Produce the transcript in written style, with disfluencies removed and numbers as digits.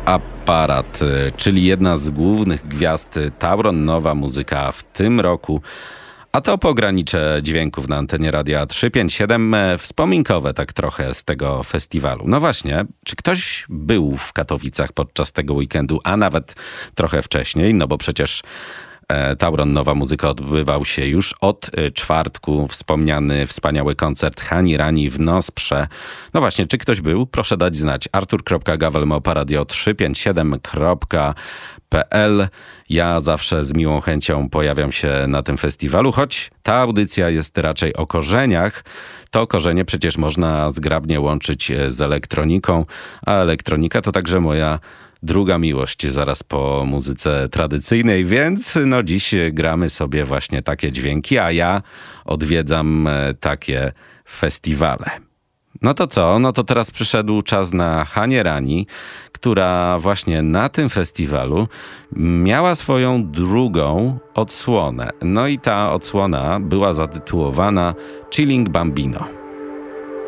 Aparat, czyli jedna z głównych gwiazd Tauron Nowa Muzyka w tym roku. A to pogranicze dźwięków na antenie Radia 357, wspominkowe tak trochę z tego festiwalu. No właśnie, czy ktoś był w Katowicach podczas tego weekendu, a nawet trochę wcześniej? No bo przecież Tauron Nowa Muzyka odbywał się już od czwartku. Wspomniany wspaniały koncert Hani Rani w Nosprze. No właśnie, czy ktoś był? Proszę dać znać. artur.gawel@radio357.pl. Ja zawsze z miłą chęcią pojawiam się na tym festiwalu, choć ta audycja jest raczej o korzeniach. To korzenie przecież można zgrabnie łączyć z elektroniką, a elektronika to także moja druga miłość zaraz po muzyce tradycyjnej, więc no dziś gramy sobie właśnie takie dźwięki, a ja odwiedzam takie festiwale. No to co? No to teraz przyszedł czas na Hanię Rani, która właśnie na tym festiwalu miała swoją drugą odsłonę. No i ta odsłona była zatytułowana Chilling Bambino.